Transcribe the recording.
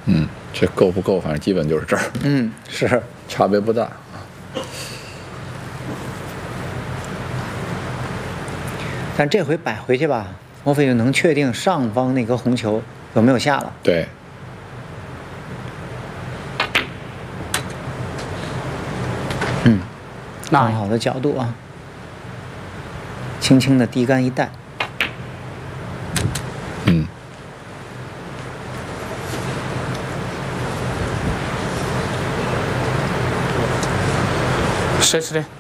这够不够，反正基本就是这儿。 是， 差别不大。 但这回摆回去吧，莫非就能确定上方那颗红球有没有下了？ 对。 很好的角度啊，轻轻的低杆一带。 谁吃的？